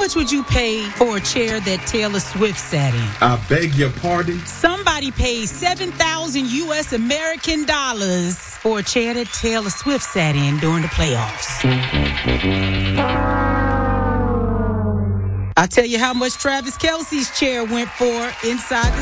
much would you pay for a chair that Taylor Swift sat in? I beg your pardon? Somebody paid 7,000 U.S. American dollars for a chair that Taylor Swift sat in during the playoffs. I'll tell you how much Travis Kelce's chair went for inside the